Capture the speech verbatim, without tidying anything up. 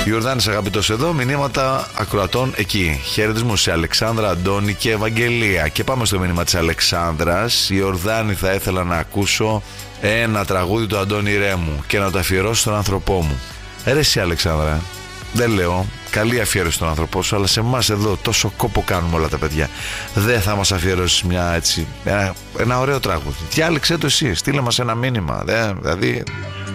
Ιορδάνης αγαπητός εδώ, μηνύματα ακροατών εκεί. Χαιρετισμού σε Αλεξάνδρα, Αντώνη και Ευαγγελία. Και πάμε στο μήνυμα της Αλεξάνδρας. Ιορδάνη, θα ήθελα να ακούσω ένα τραγούδι του Αντώνη Ρέμου και να το αφιερώσω στον άνθρωπό μου. Ρε εσύ Αλεξάνδρα, δεν λέω, καλή αφιέρωση στον άνθρωπό σου, αλλά σε εμάς εδώ τόσο κόπο κάνουμε όλα τα παιδιά. Δεν θα μας αφιερώσεις μια έτσι, ένα, ένα ωραίο τραγούδι? Διάλεξε το εσύ, στείλε μας ένα μήνυμα. Δε, δηλαδή